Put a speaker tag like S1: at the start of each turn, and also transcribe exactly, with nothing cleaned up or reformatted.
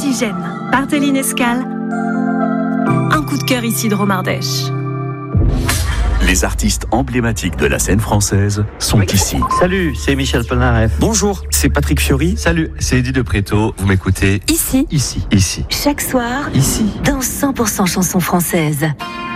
S1: Oxygène, par Téline Escale. Un coup de cœur ici de Romardèche.
S2: Les artistes emblématiques de la scène française sont ici.
S3: Salut, c'est Michel Polnareff.
S4: Bonjour, c'est Patrick Fiori.
S3: Salut, c'est Eddie de Préto. Vous m'écoutez
S5: Ici,
S3: ici, ici,
S5: chaque soir,
S3: ici,
S5: dans cent pour cent chansons françaises.